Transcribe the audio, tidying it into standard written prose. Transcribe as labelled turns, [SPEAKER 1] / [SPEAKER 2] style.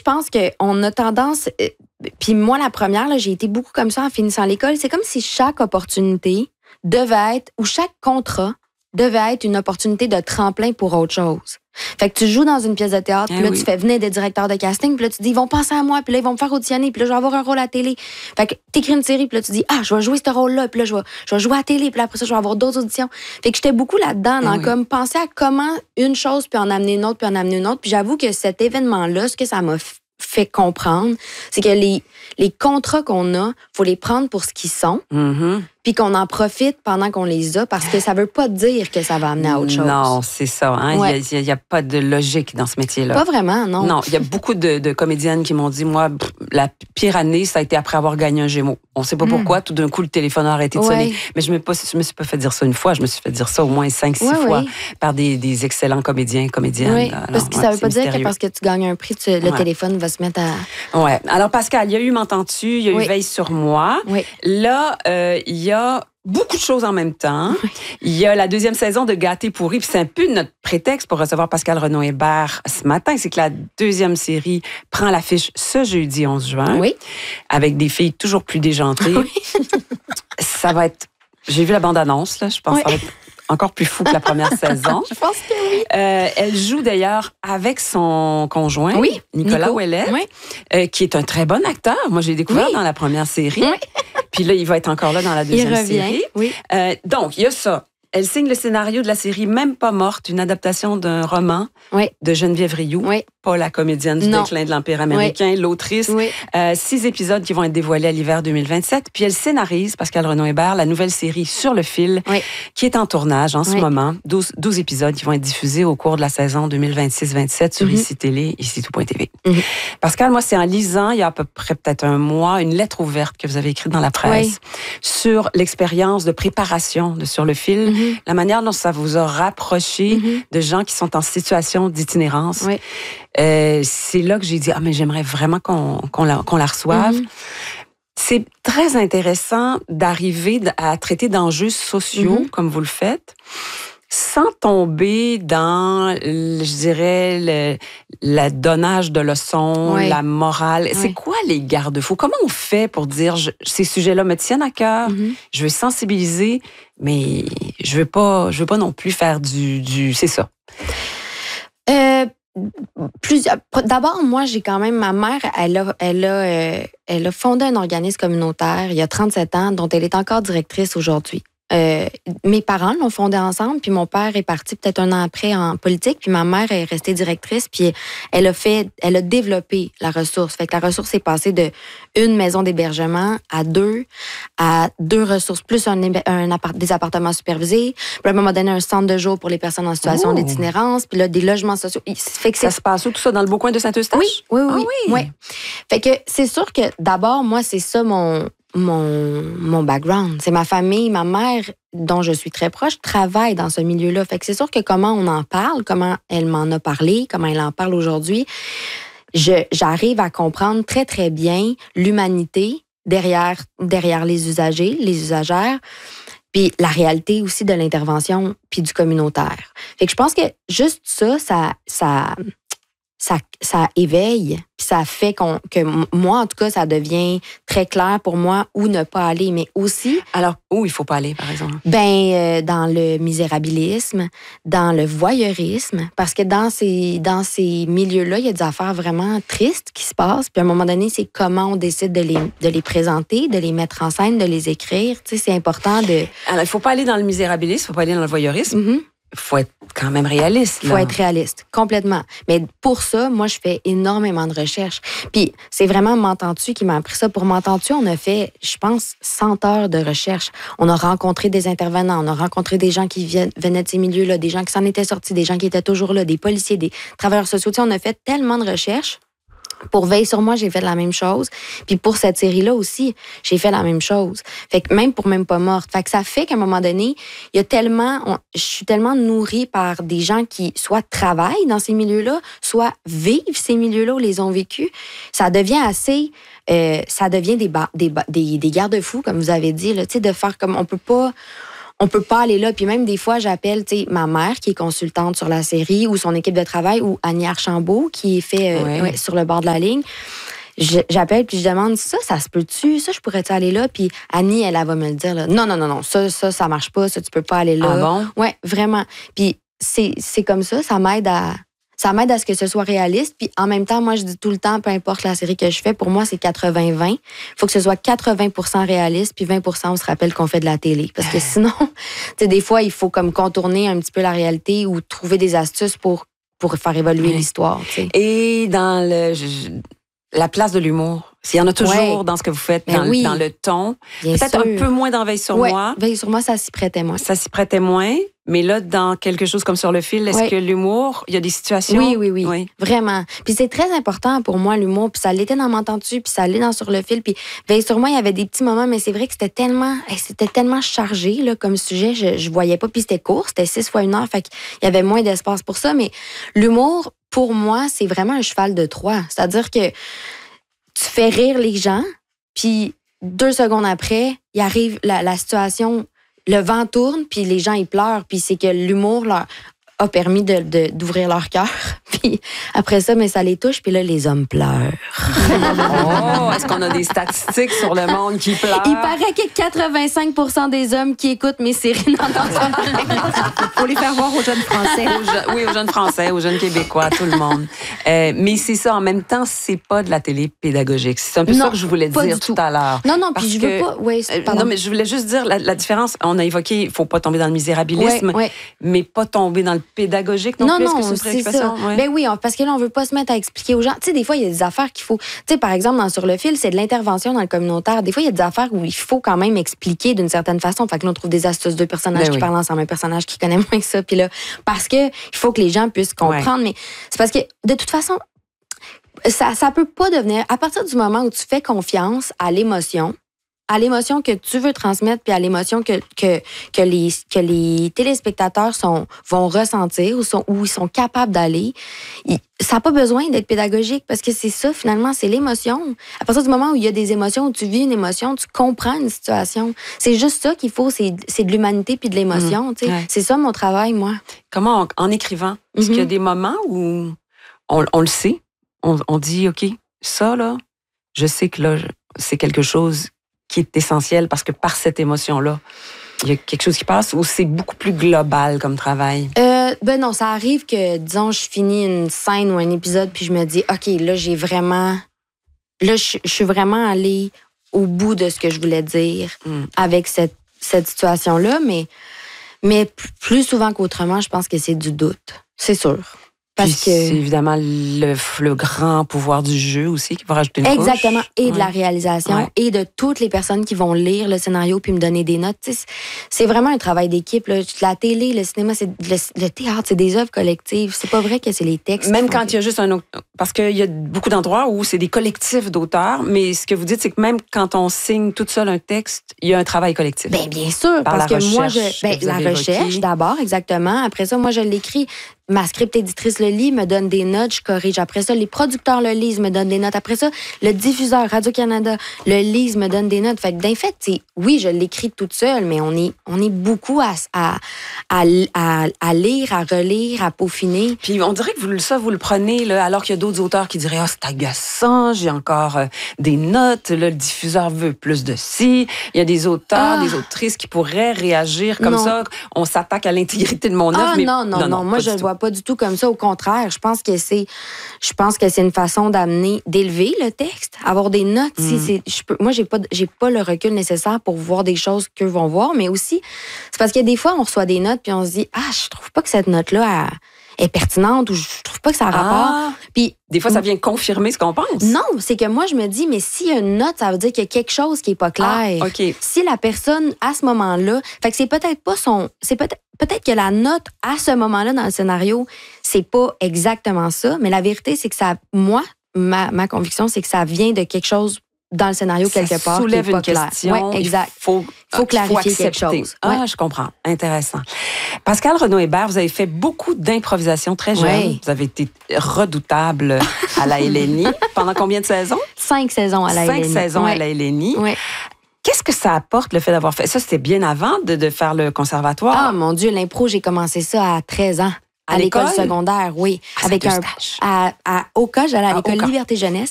[SPEAKER 1] pense qu'on a tendance... Puis moi, la première, là, j'ai été beaucoup comme ça en finissant l'école. C'est comme si chaque opportunité devait être, ou chaque contrat devait être une opportunité de tremplin pour autre chose. Fait que tu joues dans une pièce de théâtre, puis là, tu fais venir des directeurs de casting, puis là, tu dis, ils vont penser à moi, puis là, ils vont me faire auditionner, puis là, je vais avoir un rôle à la télé. Fait que t'écris une série, puis là, tu dis, je vais jouer ce rôle-là, puis là, je vais jouer à la télé, puis là, après ça, je vais avoir d'autres auditions. Fait que j'étais beaucoup là-dedans, dans comme penser à comment une chose, puis en amener une autre, puis en amener une autre. Puis j'avoue que cet événement-là, ce que ça m'a fait comprendre, c'est que les contrats qu'on a, faut les prendre pour ce qu'ils sont. Puis qu'on en profite pendant qu'on les a, parce que ça veut pas dire que ça va amener à autre chose.
[SPEAKER 2] Non, c'est ça. Hein?
[SPEAKER 1] Ouais.
[SPEAKER 2] Il y a pas de logique dans ce métier-là.
[SPEAKER 1] Pas vraiment, non.
[SPEAKER 2] Non, il y a beaucoup de comédiennes qui m'ont dit, moi, la pire année, ça a été après avoir gagné un Gémeaux. On sait pas pourquoi, tout d'un coup, le téléphone a arrêté de sonner. Mais je me suis pas fait dire ça une fois, je me suis fait dire ça au moins 5-6 fois par des excellents comédiens, comédiennes.
[SPEAKER 1] Oui,
[SPEAKER 2] Alors,
[SPEAKER 1] parce que ça veut pas dire que parce que tu gagnes un prix, le téléphone va se mettre à...
[SPEAKER 2] Ouais. Alors, Pascal, il y a eu M'entends-tu, il y a eu Veille sur moi. Là, il y a beaucoup de choses en même temps. Il y a la 2e saison de Gâté pourri, puis c'est un peu notre prétexte pour recevoir Pascal Renaud-Hébert ce matin, c'est que la 2e série prend l'affiche ce jeudi 11 juin, avec des filles toujours plus déjantées. Ça va être... J'ai vu la bande-annonce, là, je pense que ça va être encore plus fou que la première saison.
[SPEAKER 1] Je pense que oui.
[SPEAKER 2] Elle joue d'ailleurs avec son conjoint, Nicolas Ouellet, qui est un très bon acteur. Moi, j'ai découvert dans la première série. Puis là, il va être encore là dans la 2e série. Donc, il y a ça. Elle signe le scénario de la série Même pas morte, une adaptation d'un roman de Geneviève Rioux, pas la comédienne du déclin de l'Empire américain, l'autrice. 6 épisodes qui vont être dévoilés à l'hiver 2027. Puis elle scénarise, Pascal Renaud-Hébert, la nouvelle série Sur le fil, qui est en tournage en ce moment. 12 épisodes qui vont être diffusés au cours de la saison 2026-27 sur ICI Télé, ICI-tout.tv. Pascal, moi, c'est en lisant, il y a à peu près peut-être un mois, une lettre ouverte que vous avez écrite dans la presse sur l'expérience de préparation de Sur le fil, la manière dont ça vous a rapproché de gens qui sont en situation d'itinérance. C'est là que j'ai dit, mais j'aimerais vraiment qu'on la reçoive. C'est très intéressant d'arriver à traiter d'enjeux sociaux comme vous le faites, sans tomber dans, je dirais, le donnage de leçons, la morale. C'est quoi les garde-fous? Comment on fait pour dire, ces sujets-là me tiennent à cœur, je veux sensibiliser, mais je veux pas non plus faire du c'est ça.
[SPEAKER 1] D'abord, moi, j'ai quand même... Ma mère, elle a fondé un organisme communautaire il y a 37 ans, dont elle est encore directrice aujourd'hui. Mes parents l'ont fondé ensemble, puis mon père est parti peut-être un an après en politique, puis ma mère est restée directrice, puis elle a développé la ressource. Fait que la ressource est passée de une maison d'hébergement à deux ressources, plus des appartements supervisés, puis à un moment donné, un centre de jour pour les personnes en situation d'itinérance, puis là, des logements sociaux. Fait que
[SPEAKER 2] ça se passe où, tout ça, dans le beau coin de Saint-Eustache?
[SPEAKER 1] Oui. Fait que c'est sûr que d'abord, moi, c'est ça mon background. C'est ma famille, ma mère, dont je suis très proche, travaille dans ce milieu-là. Fait que c'est sûr que comment on en parle, comment elle m'en a parlé, comment elle en parle aujourd'hui, j'arrive à comprendre très, très bien l'humanité derrière les usagers, les usagères, puis la réalité aussi de l'intervention puis du communautaire. Fait que je pense que juste ça éveille, puis ça fait que moi, en tout cas, ça devient très clair pour moi où ne pas aller, mais aussi...
[SPEAKER 2] Alors, où il faut pas aller, par exemple?
[SPEAKER 1] Dans le misérabilisme, dans le voyeurisme, parce que dans ces milieux-là, il y a des affaires vraiment tristes qui se passent, puis à un moment donné, c'est comment on décide de les présenter, de les mettre en scène, de les écrire. Tu sais, c'est important de...
[SPEAKER 2] Alors, il faut pas aller dans le misérabilisme, il faut pas aller dans le voyeurisme. Il faut être quand même réaliste.
[SPEAKER 1] Il faut être réaliste, complètement. Mais pour ça, moi, je fais énormément de recherches. Puis, c'est vraiment M'entends-tu qui m'a appris ça. Pour M'entends-tu, on a fait, je pense, 100 heures de recherche. On a rencontré des intervenants, on a rencontré des gens qui venaient de ces milieux-là, des gens qui s'en étaient sortis, des gens qui étaient toujours là, des policiers, des travailleurs sociaux. Tu sais, on a fait tellement de recherches. Pour Veille sur moi, j'ai fait la même chose. Puis pour cette série-là aussi, j'ai fait la même chose. Fait que même pour Même pas morte. Fait que ça fait qu'à un moment donné, je suis tellement nourrie par des gens qui soit travaillent dans ces milieux-là, soit vivent ces milieux-là ou les ont vécus. Ça devient assez... ça devient des garde-fous, comme vous avez dit, là, tu sais, de faire comme... On peut pas on peut pas aller là. Puis même des fois, j'appelle ma mère qui est consultante sur la série ou son équipe de travail ou Annie Archambault qui est fait sur le bord de la ligne. J'appelle puis je demande ça se peut-tu? Ça, je pourrais-tu aller là? Puis Annie, elle va me le dire. Là, non, ça marche pas. Ça, tu peux pas aller là.
[SPEAKER 2] Ah bon?
[SPEAKER 1] Oui, vraiment. Puis c'est comme ça m'aide à ce que ce soit réaliste. Puis en même temps, moi, je dis tout le temps, peu importe la série que je fais, pour moi, c'est 80-20. Il faut que ce soit 80% réaliste, puis 20% on se rappelle qu'on fait de la télé. Parce que sinon, des fois, il faut comme contourner un petit peu la réalité ou trouver des astuces pour faire évoluer l'histoire. T'sais.
[SPEAKER 2] Et dans la place de l'humour, s'il y en a toujours dans ce que vous faites, dans le ton. Peut-être un peu moins dans Veille sur moi.
[SPEAKER 1] Veille sur moi, ça s'y prêtait moins.
[SPEAKER 2] Ça s'y prêtait moins. Mais là, dans quelque chose comme Sur le fil, est-ce que l'humour, il y a des situations?
[SPEAKER 1] Oui. Vraiment. Puis c'est très important pour moi, l'humour. Puis ça l'était dans M'entends-tu, puis ça l'est dans Sur le fil. Puis Veille sur moi, il y avait des petits moments, mais c'est vrai que c'était tellement chargé là, comme sujet. Je voyais pas. Puis c'était court, c'était 6 fois 1 heure. Fait qu'il y avait moins d'espace pour ça. Mais l'humour, pour moi, c'est vraiment un cheval de Troie. C'est-à-dire que tu fais rire les gens, puis 2 secondes après, il arrive la situation, le vent tourne, puis les gens, ils pleurent, puis c'est que l'humour leur a permis d'ouvrir leur cœur. Puis après ça, mais ça les touche, puis là, les hommes pleurent.
[SPEAKER 2] Est-ce qu'on a des statistiques sur le monde qui pleure?
[SPEAKER 1] Il paraît que 85% des hommes qui écoutent mes séries n'entendent pas.
[SPEAKER 3] Faut les faire voir aux jeunes Français.
[SPEAKER 2] Aux jeunes Français, aux jeunes Québécois, tout le monde. Mais c'est ça, en même temps, c'est pas de la télé pédagogique. C'est un peu ça que je voulais dire tout à l'heure.
[SPEAKER 1] Non, puis je veux pas... Oui,
[SPEAKER 2] non, mais je voulais juste dire la différence. On a évoqué, il faut pas tomber dans le misérabilisme, mais pas tomber dans le pédagogique non plus. Est-ce que c'est une préoccupation?
[SPEAKER 1] Ben oui, parce que là, on veut pas se mettre à expliquer aux gens. Tu sais, des fois, il y a des affaires qu'il faut... Tu sais, par exemple, dans Sur le fil, c'est de l'intervention dans le communautaire. Des fois, il y a des affaires où il faut quand même expliquer d'une certaine façon. Fait que là, on trouve des astuces, 2 personnages qui parlent ensemble, un personnage qui connaît moins que ça. Puis là, parce que il faut que les gens puissent comprendre. Mais c'est parce que, de toute façon, ça peut pas devenir... À partir du moment où tu fais confiance à l'émotion que tu veux transmettre, puis à l'émotion que les téléspectateurs vont ressentir où ils sont capables d'aller, ça n'a pas besoin d'être pédagogique parce que c'est ça, finalement, c'est l'émotion. À partir du moment où il y a des émotions, où tu vis une émotion, tu comprends une situation. C'est juste ça qu'il faut, c'est de l'humanité puis de l'émotion. C'est ça mon travail, moi.
[SPEAKER 2] Comment, en écrivant, est-ce qu'il y a des moments où on le sait, on dit, OK, ça, là, je sais que là, c'est quelque chose qui est essentiel parce que par cette émotion-là, il y a quelque chose qui passe ou c'est beaucoup plus global comme travail?
[SPEAKER 1] Ben non, ça arrive que, disons, je finis une scène ou un épisode puis je me dis, OK, là, je suis vraiment allée au bout de ce que je voulais dire avec cette situation-là, mais plus souvent qu'autrement, je pense que c'est du doute. C'est sûr.
[SPEAKER 2] Parce que c'est évidemment le grand pouvoir du jeu aussi qui va rajouter une couche.
[SPEAKER 1] Exactement. Et de la réalisation et de toutes les personnes qui vont lire le scénario puis me donner des notes. C'est vraiment un travail d'équipe. Là. La télé, le cinéma, le théâtre, c'est des œuvres collectives. C'est pas vrai que c'est les textes.
[SPEAKER 2] Même quand il y a juste un autre... Parce qu'il y a beaucoup d'endroits où c'est des collectifs d'auteurs, mais ce que vous dites, c'est que même quand on signe toute seule un texte, il y a un travail collectif.
[SPEAKER 1] Bien sûr. Parce que moi, la recherche d'abord, exactement. Après ça, moi, je l'écris. Ma script éditrice le lit, me donne des notes, je corrige. Après ça, les producteurs le lisent, me donnent des notes. Après ça, le diffuseur Radio-Canada le lise, me donne des notes. Fait que, d'en fait, oui, je l'écris toute seule, mais on est beaucoup à lire, à relire, à peaufiner.
[SPEAKER 2] Puis on dirait que vous le prenez, là, alors qu'il y a d'autres auteurs qui diraient « Ah, c'est agaçant, j'ai encore des notes, là, le diffuseur veut plus de ci. » Il y a des auteurs, des autrices qui pourraient réagir comme ça. On s'attaque à l'intégrité de mon œuvre.
[SPEAKER 1] Non. Moi, je le vois pas du tout comme ça. Au contraire, je pense que c'est une façon d'élever le texte, avoir des notes. Moi, j'ai pas le recul nécessaire pour voir des choses qu'eux vont voir, mais aussi, c'est parce que des fois, on reçoit des notes puis on se dit, je trouve pas que cette note-là est pertinente ou je trouve pas que ça a rapport. Puis
[SPEAKER 2] des fois, ça vient confirmer ce qu'on pense.
[SPEAKER 1] Non, c'est que moi, je me dis, mais s'il y a une note, ça veut dire qu'il y a quelque chose qui est pas clair. Si la personne, à ce moment-là, fait que c'est peut-être pas peut-être que la note, à ce moment-là, dans le scénario, c'est pas exactement ça, mais la vérité, c'est que ça, moi, ma conviction, c'est que ça vient de quelque chose dans le scénario quelque part.
[SPEAKER 2] Ça soulève
[SPEAKER 1] une
[SPEAKER 2] question.
[SPEAKER 1] Oui, exact. Il faut clarifier quelque chose.
[SPEAKER 2] Je comprends. Intéressant. Pascale Renaud-Hébert, vous avez fait beaucoup d'improvisation très jeune. Oui. Vous avez été redoutable à la LNI. Pendant combien de saisons?
[SPEAKER 1] 5 saisons à la LNI.
[SPEAKER 2] 5 saisons à la LNI.
[SPEAKER 1] Oui.
[SPEAKER 2] Qu'est-ce que ça apporte le fait d'avoir fait ça? C'était bien avant de faire le conservatoire.
[SPEAKER 1] Ah, mon Dieu, l'impro, j'ai commencé ça à 13 ans. À l'école secondaire, oui.
[SPEAKER 2] Avec un stage.
[SPEAKER 1] À Oka, j'allais à l'école Liberté Jeunesse.